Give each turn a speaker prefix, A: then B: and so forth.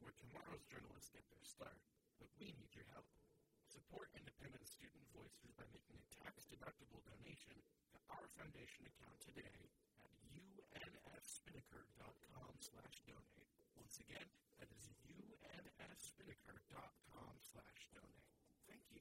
A: where tomorrow's journalists get their start, but we need your help. Support independent student voices by making a tax-deductible donation to our foundation account today at unfspinnaker.com/donate.